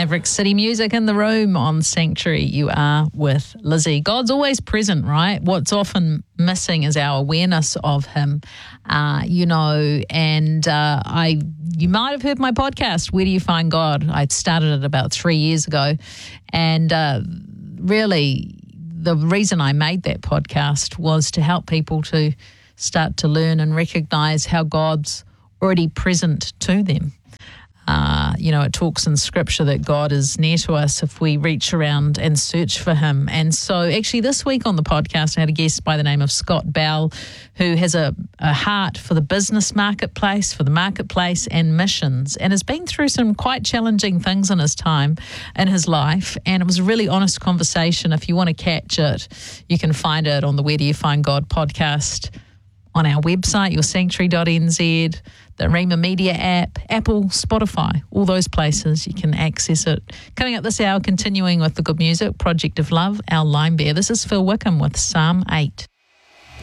Maverick City Music in the room on Sanctuary. You are with Lizzie. God's always present, right? What's often missing is our awareness of Him, you might have heard my podcast, Where Do You Find God? I started it about 3 years ago. And really, the reason I made that podcast was to help people to start to learn and recognize how God's already present to them. It talks in Scripture that God is near to us if we reach around and search for Him. And so actually this week on the podcast, I had a guest by the name of Scott Bell, who has a heart for the business marketplace, for the marketplace and missions, and has been through some quite challenging things in his time, in his life. And it was a really honest conversation. If you want to catch it, you can find it on the Where Do You Find God podcast on our website, yoursanctuary.nz, the Rhema Media app, Apple, Spotify, all those places you can access it. Coming up this hour, continuing with the good music, Project of Love, Al Limebear. This is Phil Wickham with Psalm 8.